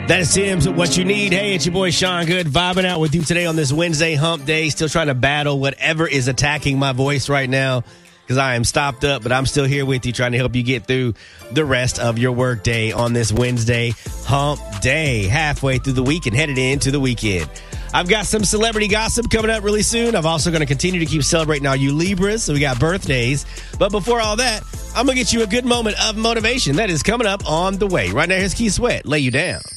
That is Tim's What You Need. Hey, it's your boy Sean Good, vibing out with you today on this Wednesday hump day. Still trying to battle whatever is attacking my voice right now because I am stopped up, but I'm still here with you trying to help you get through the rest of your work day on this Wednesday hump day, halfway through the week and headed into the weekend. I've got some celebrity gossip coming up really soon. I'm also going to continue to keep celebrating all you Libras, so we got birthdays. But before all that, I'm going to get you a good moment of motivation that is coming up on the way. Right now, here's Keith Sweat. Lay you down.